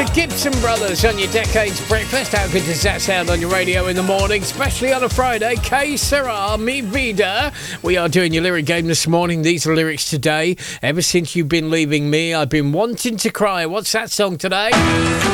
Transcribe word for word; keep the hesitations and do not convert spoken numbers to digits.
The Gibson Brothers on your Decades Breakfast. How good does that sound on your radio in the morning, especially on a Friday? Que sera mi vida. We are doing your lyric game this morning. These are lyrics today. Ever since you've been leaving me, I've been wanting to cry. What's that song today?